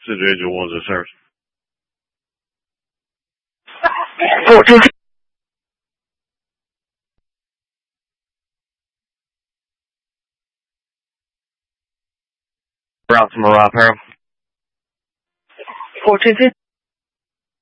Individual ones in service. 14. Route to Morale, Peril. 14.